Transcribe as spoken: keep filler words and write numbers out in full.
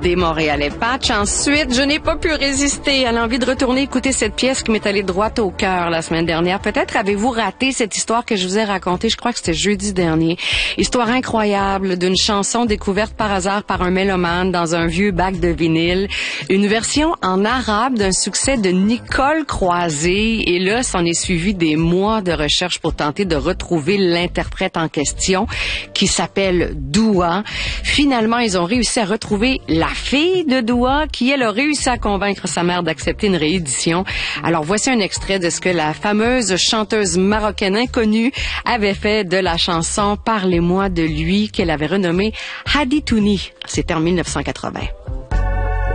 des Montréalais Patch. Ensuite, je n'ai pas pu résister à l'envie de retourner écouter cette pièce qui m'est allée droit au cœur la semaine dernière. Peut-être avez-vous raté cette histoire que je vous ai racontée, je crois que c'était jeudi dernier. Histoire incroyable d'une chanson découverte par hasard par un mélomane dans un vieux bac de vinyle. Une version en arabe d'un succès de Nicole Croisé. Et là, s'en est suivi des mois de recherche pour tenter de retrouver l'interprète en question, qui s'appelle Doua. Finalement, ils ont réussi à retrouver la fille de Doua, qui, elle, a réussi à convaincre sa mère d'accepter une réédition. Alors, voici un extrait de ce que la fameuse chanteuse marocaine inconnue avait fait de la chanson « Parlez-moi de lui » qu'elle avait renommée Haditouni. C'était en mille neuf cent quatre-vingts.